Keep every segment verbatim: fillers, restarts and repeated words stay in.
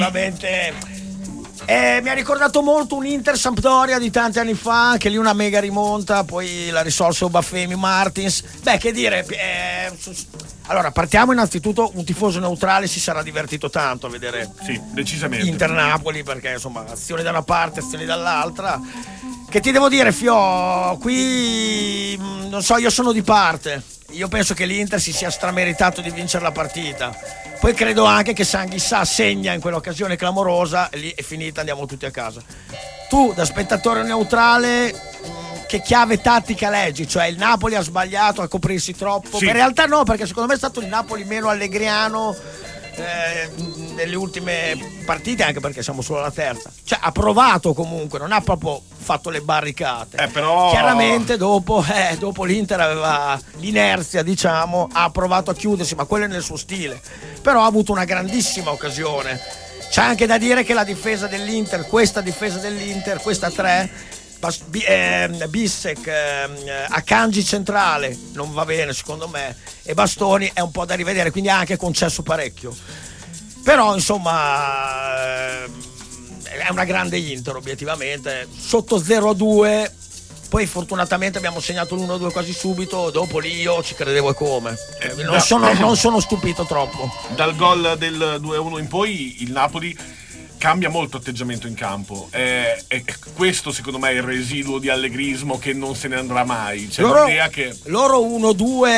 Veramente. Eh, mi ha ricordato molto un Inter Sampdoria di tanti anni fa, anche lì una mega rimonta, poi la risolse Obafemi Martins. Beh, che dire, eh, allora partiamo innanzitutto, un tifoso neutrale si sarà divertito tanto a vedere sì, decisamente Inter-Napoli, perché insomma azioni da una parte, azioni dall'altra. Che ti devo dire, Fio, qui non so, io sono di parte. Io penso che l'Inter si sia strameritato di vincere la partita. Poi credo anche che Sanghissà segna in quell'occasione clamorosa e lì è finita, andiamo tutti a casa. Tu, da spettatore neutrale, che chiave tattica leggi? Cioè il Napoli ha sbagliato a coprirsi troppo? Sì. In realtà no, perché secondo me è stato il Napoli meno allegriano eh, nelle ultime partite, anche perché siamo solo alla terza. Cioè ha provato comunque, non ha proprio fatto le barricate. Eh, però... Chiaramente dopo, eh, dopo l'Inter aveva l'inerzia, diciamo, ha provato a chiudersi, ma quello è nel suo stile. Però ha avuto una grandissima occasione. C'è anche da dire che la difesa dell'Inter, questa difesa dell'Inter, questa tre, Bas- B- eh, Bissek, eh, Akanji centrale, non va bene secondo me, e Bastoni è un po' da rivedere, quindi ha anche concesso parecchio. Però insomma... Eh, è una grande Inter obiettivamente, sotto zero a due, poi fortunatamente abbiamo segnato l'uno a due quasi subito, dopo lì io ci credevo e come, eh, non, sono, non sono stupito troppo. Dal gol del due a uno in poi il Napoli cambia molto atteggiamento in campo, e, e questo secondo me è il residuo di allegrismo che non se ne andrà mai. C'è loro, l'idea che loro uno due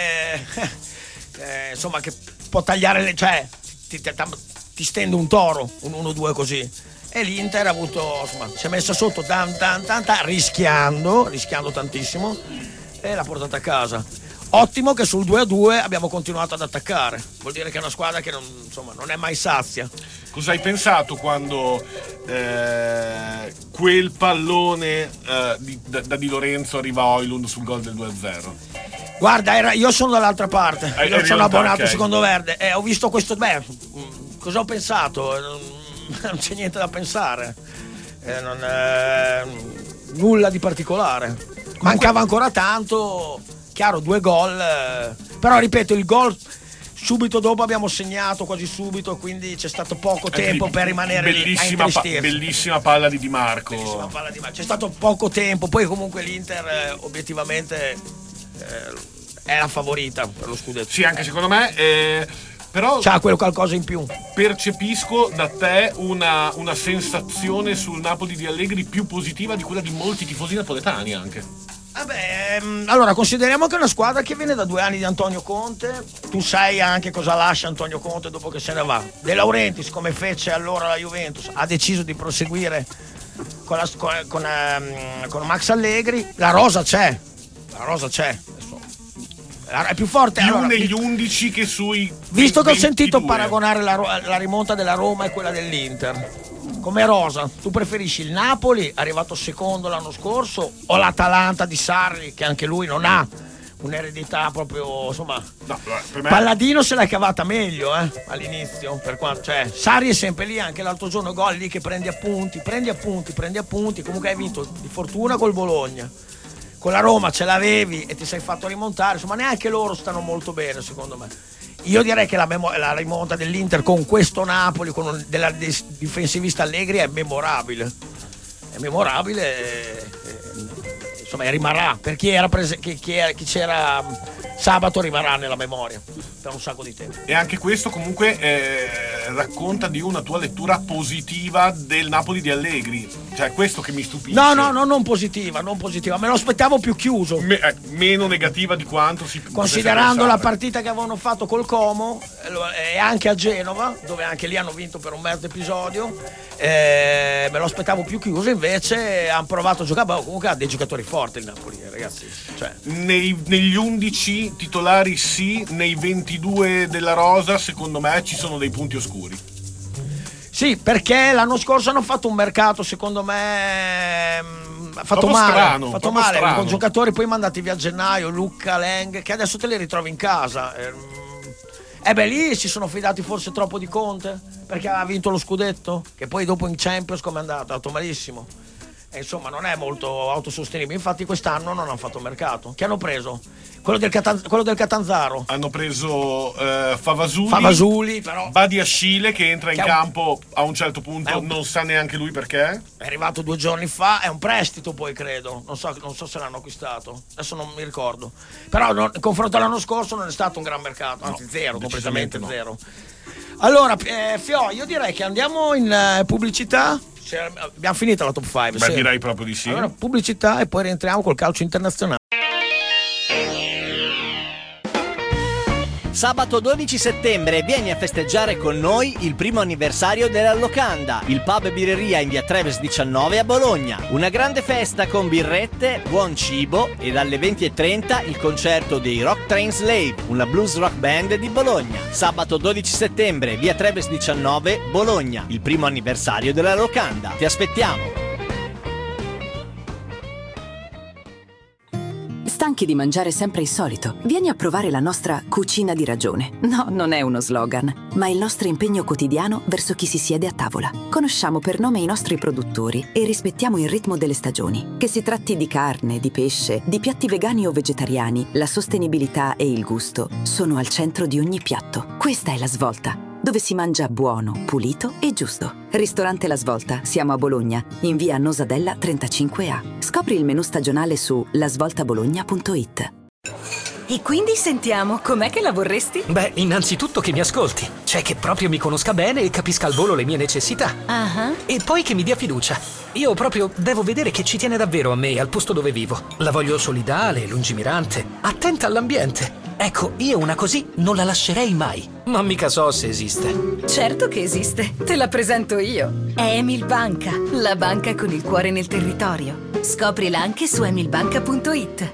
eh, insomma che può tagliare le, cioè ti, ti, ti stende un toro un uno due così. E l'Inter ha avuto, insomma, si è messa sotto tan, tan, tan, tan, rischiando, rischiando tantissimo, e l'ha portata a casa. Ottimo che sul due a due abbiamo continuato ad attaccare, vuol dire che è una squadra che non, insomma, non è mai sazia. Cosa hai pensato quando eh, quel pallone eh, di, da, da Di Lorenzo arriva a Højlund sul gol del due a zero? Guarda, era, io sono dall'altra parte, Hai, io hai sono abbonato okay. secondo Verde, e ho visto questo, beh, cosa ho pensato? Non c'è niente da pensare, eh, non, eh, nulla di particolare. Mancava ancora tanto, chiaro, due gol, eh, però ripeto, il gol subito dopo abbiamo segnato quasi subito, quindi c'è stato poco tempo per rimanere lì a intristirsi. Pa- bellissima palla di Di Marco. Bellissima palla di Marco. C'è stato poco tempo, poi comunque l'Inter eh, obiettivamente eh, è la favorita per lo scudetto. Sì, anche secondo me. Eh... Però c'ha quello qualcosa in più. Percepisco da te una, una sensazione sul Napoli di Allegri più positiva di quella di molti tifosi napoletani anche. Vabbè, ehm, allora consideriamo che è una squadra che viene da due anni di Antonio Conte. Tu sai anche cosa lascia Antonio Conte dopo che se ne va. De Laurentiis, come fece allora la Juventus, ha deciso di proseguire con, la, con, con, um, con Max Allegri. La rosa c'è, la rosa c'è. È più forte più allora, negli undici che sui visto che ventidue. Ho sentito paragonare la, la rimonta della Roma e quella dell'Inter, come rosa tu preferisci il Napoli arrivato secondo l'anno scorso o l'Atalanta di Sarri, che anche lui non ha un'eredità proprio, insomma, no, per me... Palladino se l'ha cavata meglio eh, all'inizio, per quanto, cioè Sarri è sempre lì, anche l'altro giorno gol lì che prendi appunti prendi appunti prendi appunti comunque hai vinto di fortuna col Bologna. Con la Roma ce l'avevi e ti sei fatto rimontare, insomma neanche loro stanno molto bene secondo me. Io direi che la, memo- la rimonta dell'Inter con questo Napoli, con un, della des- difensivista Allegri è memorabile, è memorabile e, e, insomma e rimarrà, per chi, era prese- chi, chi, era, chi c'era sabato rimarrà nella memoria per un sacco di tempo. E anche questo comunque eh, racconta di una tua lettura positiva del Napoli di Allegri, cioè questo che mi stupisce. No, no, no, non positiva, non positiva, me lo aspettavo più chiuso. Me, eh, meno negativa di quanto si considerando la partita che avevano fatto col Como e anche a Genova, dove anche lì hanno vinto per un mezzo episodio, eh, me lo aspettavo più chiuso, invece hanno provato a giocare, beh, comunque ha dei giocatori forti il Napoli, ragazzi, cioè. Nei, negli undici titolari sì, nei ventidue della rosa secondo me ci sono dei punti oscuri. Sì, perché l'anno scorso hanno fatto un mercato secondo me ha fatto proprio male, strano, fatto male strano. Con giocatori poi mandati via a gennaio, Lucca, Leng, che adesso te li ritrovi in casa. E eh beh, lì si sono fidati forse troppo di Conte perché aveva vinto lo scudetto, che poi dopo in Champions come è andato? È andato malissimo. E insomma non è molto autosostenibile, infatti quest'anno non hanno fatto mercato. Che hanno preso? Quello del, Catan- quello del Catanzaro. Hanno preso uh, Favasuli, Favasuli però. Badiashile che entra che in un... campo a un certo punto, un... non sa neanche lui perché. È arrivato due giorni fa, è un prestito poi credo, non so, non so se l'hanno acquistato, adesso non mi ricordo. Però no, in confronto all'anno scorso non è stato un gran mercato, anzi no, zero, completamente no. zero. Allora, eh, Fio, io direi che andiamo in uh, pubblicità. Cioè, abbiamo finito la top cinque. Beh, sì. direi proprio di sì. Allora, pubblicità e poi rientriamo col calcio internazionale. Sabato dodici settembre vieni a festeggiare con noi il primo anniversario della Locanda, il pub e birreria in via Treves diciannove a Bologna. Una grande festa con birrette, buon cibo e dalle venti e trenta il concerto dei Rock Train Slave, una blues rock band di Bologna. Sabato dodici settembre, via Treves diciannove, Bologna, il primo anniversario della Locanda. Ti aspettiamo! Stanchi di mangiare sempre il solito? Vieni a provare la nostra cucina di ragione. No, non è uno slogan, ma il nostro impegno quotidiano verso chi si siede a tavola. Conosciamo per nome i nostri produttori e rispettiamo il ritmo delle stagioni. Che si tratti di carne, di pesce, di piatti vegani o vegetariani, la sostenibilità e il gusto sono al centro di ogni piatto. Questa è La Svolta, dove si mangia buono, pulito e giusto. Ristorante La Svolta, siamo a Bologna, in via Nosadella trentacinque A. Scopri il menù stagionale su la svolta bologna punto it. E quindi sentiamo, com'è che la vorresti? Beh, innanzitutto che mi ascolti, cioè che proprio mi conosca bene e capisca al volo le mie necessità. Uh-huh. E poi che mi dia fiducia. Io proprio devo vedere che ci tiene davvero a me, al posto dove vivo. La voglio solidale, lungimirante, attenta all'ambiente. Ecco, io una così non la lascerei mai. Ma mica so se esiste. Certo che esiste, te la presento io. È Emil Banca, la banca con il cuore nel territorio. Scoprila anche su emilbanca punto it.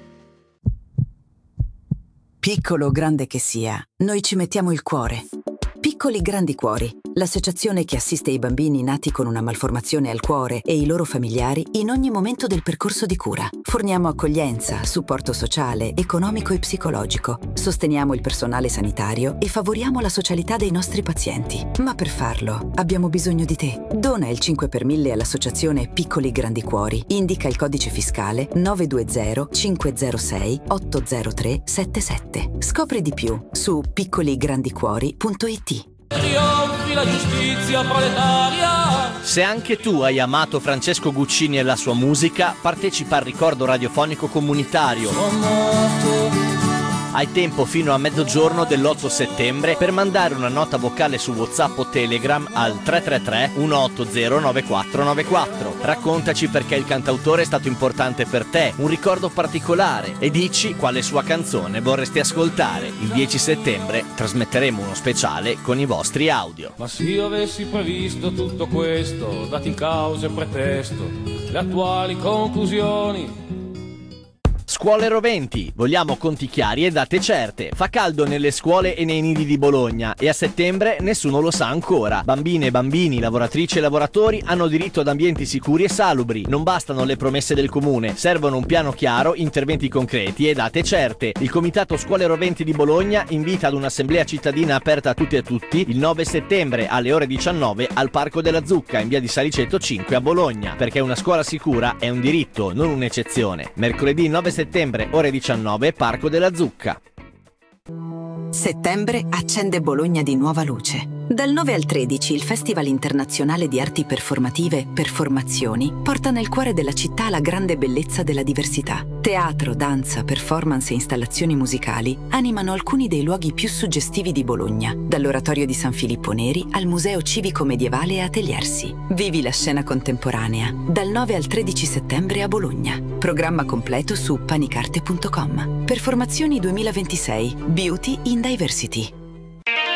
Piccolo o grande che sia, noi ci mettiamo il cuore. Piccoli Grandi Cuori, l'associazione che assiste i bambini nati con una malformazione al cuore e i loro familiari in ogni momento del percorso di cura. Forniamo accoglienza, supporto sociale, economico e psicologico. Sosteniamo il personale sanitario e favoriamo la socialità dei nostri pazienti. Ma per farlo abbiamo bisogno di te. Dona il cinque per mille all'associazione Piccoli Grandi Cuori. Indica il codice fiscale nove due zero cinque zero sei otto zero tre sette sette. Scopri di più su piccoligrandicuori punto it. Trionfi la giustizia proletaria. Se anche tu hai amato Francesco Guccini e la sua musica, partecipa al ricordo radiofonico comunitario. Hai tempo fino a mezzogiorno dell'otto settembre per mandare una nota vocale su WhatsApp o Telegram al tre tre tre uno otto zero nove quattro nove quattro. Raccontaci perché il cantautore è stato importante per te, un ricordo particolare, e dici quale sua canzone vorresti ascoltare. Il dieci settembre trasmetteremo uno speciale con i vostri audio. Ma se io avessi previsto tutto questo, dati in causa e pretesto, le attuali conclusioni. Scuole Roventi, vogliamo conti chiari e date certe. Fa caldo nelle scuole e nei nidi di Bologna e a settembre nessuno lo sa ancora. Bambine, bambini, lavoratrici e lavoratori hanno diritto ad ambienti sicuri e salubri. Non bastano le promesse del comune, servono un piano chiaro, interventi concreti e date certe. Il Comitato Scuole Roventi di Bologna invita ad un'assemblea cittadina aperta a tutti e a tutti il nove settembre alle ore diciannove al Parco della Zucca in via di Saliceto cinque a Bologna, perché una scuola sicura è un diritto, non un'eccezione. Mercoledì nove settembre, ore diciannove, Parco della Zucca. Settembre accende Bologna di nuova luce. Dal nove al tredici il Festival Internazionale di Arti Performative Performazioni porta nel cuore della città la grande bellezza della diversità. Teatro, danza, performance e installazioni musicali animano alcuni dei luoghi più suggestivi di Bologna, dall'Oratorio di San Filippo Neri al Museo Civico Medievale e Ateliersi. Vivi la scena contemporanea dal nove al tredici settembre a Bologna. Programma completo su panicarte punto com. Performazioni duemilaventisei. Beauty in Diversity.